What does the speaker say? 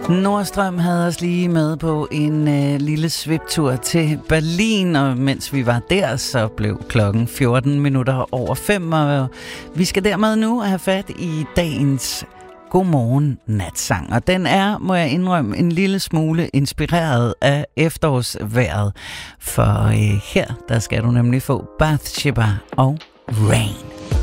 Nordstrøm havde os lige med på en lille sviptur til Berlin, og mens vi var der, så blev klokken 5:14, og vi skal dermed nu have fat i dagens Godmorgen Natsang. Og den er, må jeg indrømme, en lille smule inspireret af efterårsvejret, for her, der skal du nemlig få Bathsheba og Rain.